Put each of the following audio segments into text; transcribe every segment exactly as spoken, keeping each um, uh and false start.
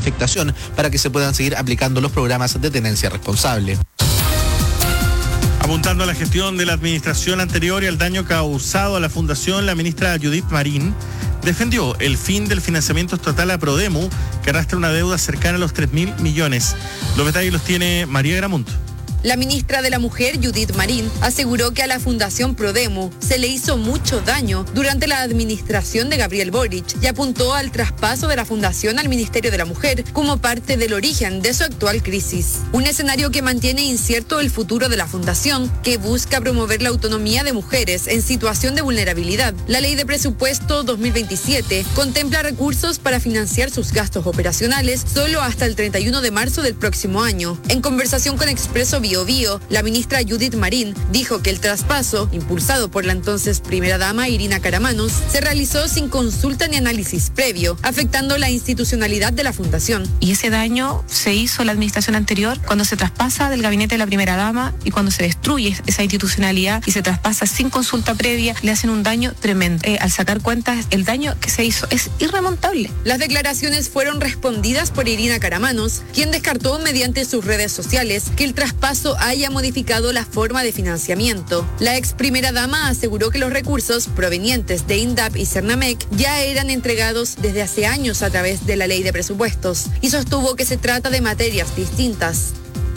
afectación para que se puedan seguir aplicando los programas de tenencia responsable. Apuntando a la gestión de la administración anterior y al daño causado a la fundación, la ministra Judith Marín defendió el fin del financiamiento estatal a Prodemu, que arrastra una deuda cercana a los tres mil millones. Los detalles los tiene María Gramunt. La ministra de la Mujer, Judith Marín, aseguró que a la Fundación Prodemu se le hizo mucho daño durante la administración de Gabriel Boric y apuntó al traspaso de la Fundación al Ministerio de la Mujer como parte del origen de su actual crisis. Un escenario que mantiene incierto el futuro de la Fundación, que busca promover la autonomía de mujeres en situación de vulnerabilidad. La Ley de Presupuesto dos mil veintisiete contempla recursos para financiar sus gastos operacionales solo hasta el treinta y uno de marzo del próximo año. En conversación con Expreso Bio Bio, la ministra Judith Marín dijo que el traspaso, impulsado por la entonces primera dama Irina Karamanos, se realizó sin consulta ni análisis previo, afectando la institucionalidad de la fundación. Y ese daño se hizo en la administración anterior cuando se traspasa del gabinete de la primera dama y cuando se destruye esa institucionalidad y se traspasa sin consulta previa, le hacen un daño tremendo. Eh, al sacar cuentas, el daño que se hizo es irremontable. Las declaraciones fueron respondidas por Irina Karamanos, quien descartó mediante sus redes sociales que el traspaso haya modificado la forma de financiamiento. La ex primera dama aseguró que los recursos provenientes de INDAP y Cernamec ya eran entregados desde hace años a través de la Ley de Presupuestos y sostuvo que se trata de materias distintas.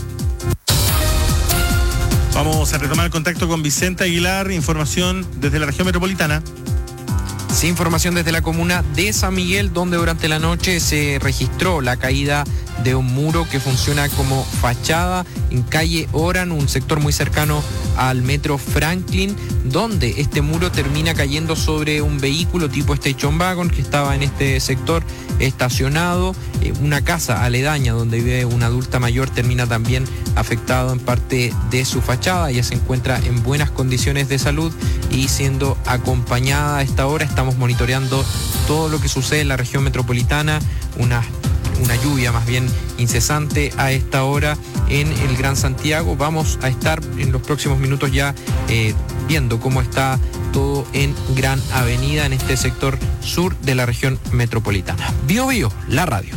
Vamos a retomar el contacto con Vicente Aguilar, información desde la región metropolitana. Sí, información desde la comuna de San Miguel, donde durante la noche se registró la caída de un muro que funciona como fachada en calle Oran, un sector muy cercano al metro Franklin, donde este muro termina cayendo sobre un vehículo tipo Station Wagon que estaba en este sector estacionado. Eh, una casa aledaña donde vive una adulta mayor termina también afectado en parte de su fachada. Ella se encuentra en buenas condiciones de salud y siendo acompañada a esta hora. Estamos monitoreando todo lo que sucede en la región metropolitana, una una lluvia más bien incesante a esta hora en el Gran Santiago. Vamos a estar en los próximos minutos ya eh, viendo cómo está todo en Gran Avenida, en este sector sur de la región metropolitana. Bio Bio, la radio.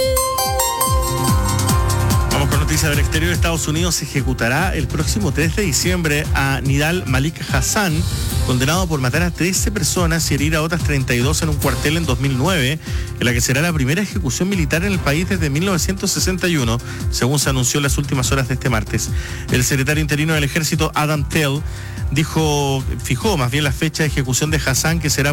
Vamos con noticias del exterior. Estados Unidos ejecutará el próximo tres de diciembre a Nidal Malik Hassan, condenado por matar a trece personas y herir a otras treinta y dos en un cuartel en dos mil nueve, en la que será la primera ejecución militar en el país desde mil novecientos sesenta y uno, según se anunció en las últimas horas de este martes. El secretario interino del ejército, Adam Tell, dijo, fijó más bien la fecha de ejecución de Hassan, que será